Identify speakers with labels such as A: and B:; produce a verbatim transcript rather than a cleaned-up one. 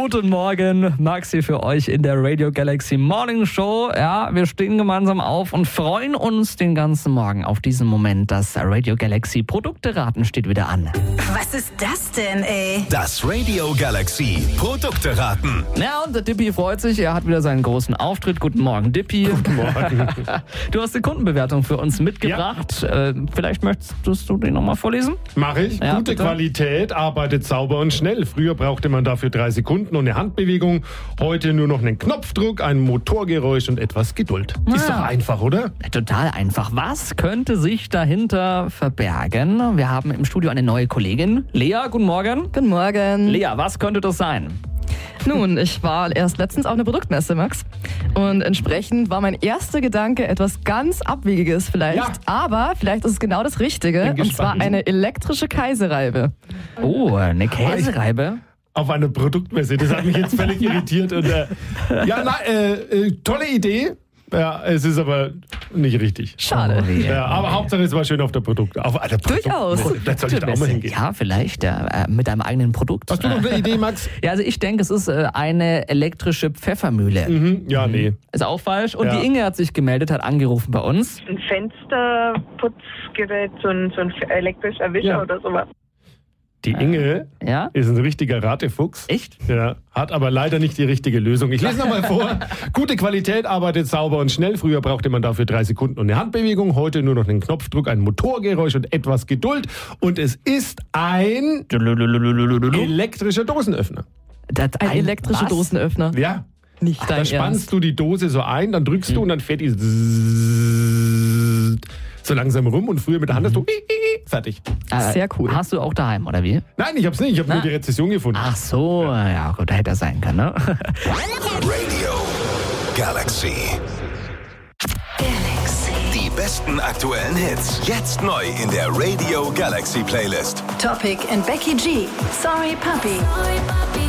A: Guten Morgen, Max hier für euch in der Radio Galaxy Morning Show. Ja, wir stehen gemeinsam auf und freuen uns den ganzen Morgen auf diesen Moment. Das Radio Galaxy Produkte-Raten steht wieder an.
B: Was ist das denn, ey?
C: Das Radio Galaxy Produkte-Raten.
A: Ja, und der Dippi freut sich. Er hat wieder seinen großen Auftritt. Guten Morgen, Dippi.
D: Guten Morgen.
A: Du hast eine Kundenbewertung für uns mitgebracht. Ja. Äh, vielleicht möchtest du den nochmal vorlesen?
D: Mach ich.
A: Ja,
D: Gute
A: bitte.
D: Qualität, arbeitet sauber und schnell. Früher brauchte man dafür drei Sekunden und eine Handbewegung. Heute nur noch einen Knopfdruck, ein Motorgeräusch und etwas Geduld.
A: Ja.
D: Ist doch einfach, oder?
A: Total einfach. Was könnte sich dahinter verbergen? Wir haben im Studio eine neue Kollegin. Lea, guten Morgen.
E: Guten Morgen.
A: Lea, was könnte das sein?
E: Nun, ich war erst letztens auf einer Produktmesse, Max. Und entsprechend war mein erster Gedanke etwas ganz Abwegiges vielleicht.
D: Ja.
E: Aber vielleicht ist es genau das Richtige.
D: Bin
E: Und
D: gespannt.
E: zwar eine elektrische Käsereibe.
A: Oh, eine Käsereibe.
D: Auf einer Produktmesse. Das hat mich jetzt völlig irritiert. Und, äh, ja, na, äh, äh, tolle Idee. Ja, es ist aber nicht richtig.
E: Schade.
A: Oh, weh.
D: Ja, aber Hauptsache es war schön auf der Produkt. Auf einer
E: Durchaus.
D: Produktmesse. Da soll ich da auch mal hingehen.
A: Ja, vielleicht äh, mit einem eigenen Produkt.
D: Hast du noch eine Idee, Max?
A: Ja, also ich denke, es ist äh, eine elektrische Pfeffermühle.
D: Mhm. Ja, nee.
A: Ist auch falsch. Und
D: Ja.
A: die Inge hat sich gemeldet, hat angerufen bei uns.
F: Ein Fensterputzgerät, so ein, so ein elektrischer Wischer
D: Ja.
F: oder sowas.
D: Die Inge
A: Ja?
D: ist ein richtiger Ratefuchs.
A: Echt?
D: Ja, hat aber leider nicht die richtige Lösung. Ich lese nochmal vor. Gute Qualität, arbeitet sauber und schnell. Früher brauchte man dafür drei Sekunden und eine Handbewegung. Heute nur noch einen Knopfdruck, ein Motorgeräusch und etwas Geduld. Und es ist ein elektrischer Dosenöffner.
A: Das
E: Ein, elektrischer
A: was?
E: Dosenöffner.
D: Ja,
E: Nicht
D: da
E: dein
D: spannst
E: Ernst.
D: du die Dose so ein, dann drückst du und dann fährt die zzzzt so langsam rum und früher mit der Hand hast du fertig.
A: Äh,
E: Sehr cool.
A: Hast du auch daheim, oder wie?
D: Nein, ich hab's nicht. Ich habe
A: Na?
D: nur die Rezession gefunden.
A: Ach so, ja gut, da hätte er sein können, ne?
C: Radio Galaxy.
B: Galaxy.
C: Die besten aktuellen Hits. Jetzt neu in der Radio Galaxy Playlist.
B: Topic and Becky G. Sorry, Puppy.